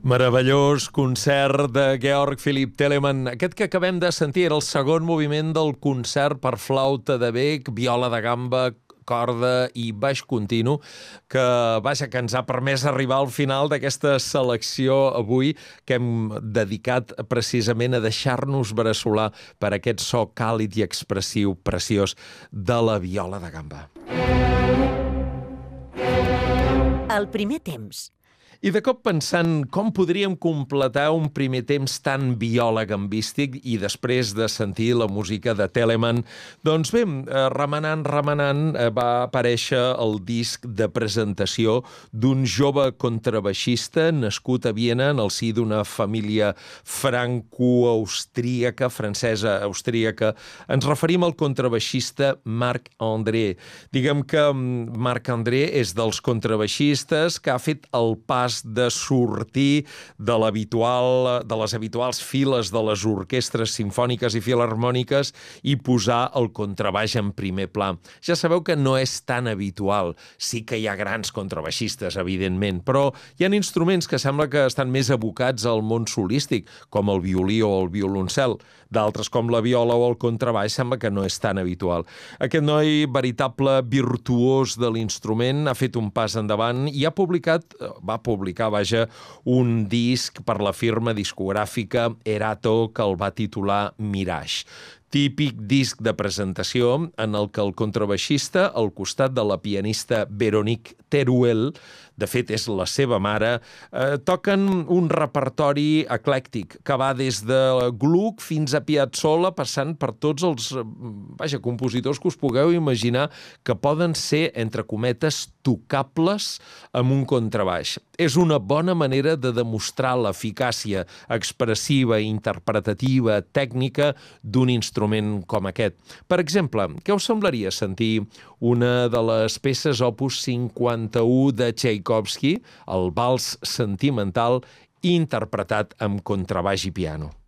Meravellós concert de Georg Philipp Telemann. Aquest que acabem de sentir era el segon moviment del concert per flauta de bec, viola de gamba, corda i baix continu, que ens ha permès arribar al final d'aquesta selecció avui que hem dedicat precisament a deixar-nos bressolar per aquest so càlid i expressiu preciós de la viola de gamba. El primer temps. I de cop pensant com podríem completar un primer temps tan viola gambístic i després de sentir la música de Telemann, doncs bé, remenant, va aparèixer el disc de presentació d'un jove contrabaixista nascut a Viena en el si d'una família franco-austríaca, francesa-austríaca. Ens referim al contrabaixista Marc André. Diguem que Marc André és dels contrabaixistes que ha fet el pas de sortir de les habituals files de les orquestres simfòniques i filharmòniques i posar el contrabaix en primer pla. Ja sabeu que no és tan habitual. Sí que hi ha grans contrabaixistes, evidentment, però hi ha instruments que sembla que estan més abocats al món solístic, com el violí o el violoncel. D'altres, com la viola o el contrabaix, sembla que no és tan habitual. Aquest noi, veritable virtuós de l'instrument, ha fet un pas endavant i va publicar un disc per la firma discogràfica Erato que el va titular Mirage. Típic disc de presentació en el que el contrabaixista, al costat de la pianista Véronique Teruel, de fet és la seva mare, toquen un repertori eclèctic que va des de Gluck fins a Piazzolla, passant per tots els compositors que us pugueu imaginar que poden ser, entre cometes, tocables amb un contrabaix. És una bona manera de demostrar l'eficàcia expressiva, interpretativa, tècnica d'un instrument com aquest. Per exemple, què us semblaria sentir una de les peces opus 51 de Tchaikovsky, el vals sentimental, interpretat amb contrabaix i piano?